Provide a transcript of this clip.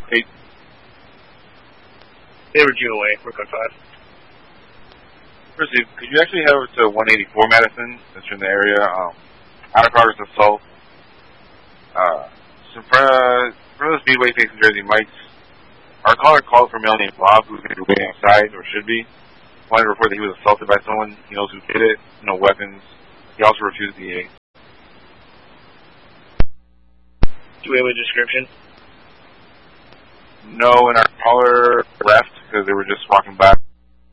8. They were due away. We're code 5. Percy, could you actually head over to 184 Madison, since you're in the area? Out of progress assault. So in front of the Speedway facing Jersey Mike's, our caller called for a male named Bob, who's going to be waiting outside, or should be. Wanted to report that he was assaulted by someone. He knows who did it. No weapons. He also refused the aid. Do we have a description? No, and our caller left because they were just walking back